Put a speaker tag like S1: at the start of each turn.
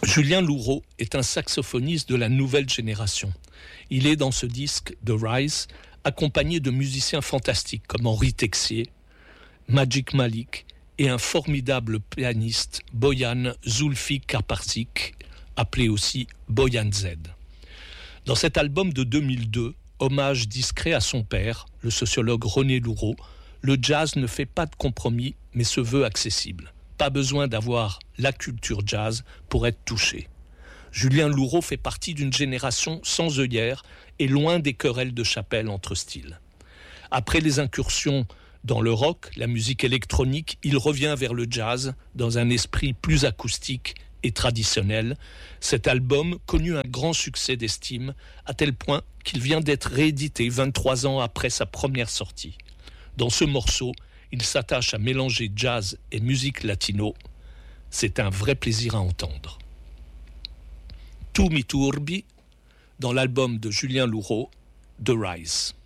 S1: Julien Louraud est un saxophoniste de la nouvelle génération. Il est dans ce disque The Rise accompagné de musiciens fantastiques comme Henri Texier, Magic Malik et un formidable pianiste Boyan Zulfi Karparsik, appelé aussi Boyan Z. Dans cet album de 2002, hommage discret à son père, le sociologue René Louraud, le jazz ne fait pas de compromis mais se veut accessible. Pas besoin d'avoir la culture jazz pour être touché. Julien Louraud fait partie d'une génération sans œillères et loin des querelles de chapelle entre styles. Après les incursions dans le rock, la musique électronique, il revient vers le jazz dans un esprit plus acoustique et traditionnel. Cet album connut un grand succès d'estime à tel point qu'il vient d'être réédité 23 ans après sa première sortie. Dans ce morceau, il s'attache à mélanger jazz et musique latino. C'est un vrai plaisir à entendre. Tu mi turbi, dans l'album de Julien Louraud, The Rise.